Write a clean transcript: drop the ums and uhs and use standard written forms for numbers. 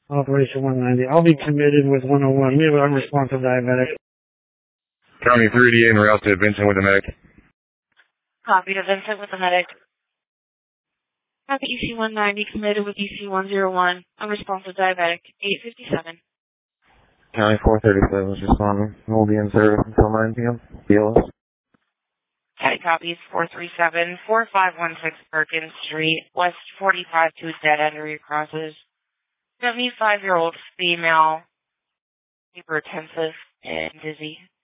Operation 190. I'll be committed with 101. We have an unresponsive diabetic. County 388 and route to Vincent with a medic. Copy to Vincent with the medic. Copy EC190 committed with EC101. Unresponsive diabetic. 857. County 437 is responding. We'll be in service until 9 p.m. BLS. County copies 437-4516 Perkins Street, West 45 to dead end recrosses. 75-year-old female, hypertensive and dizzy.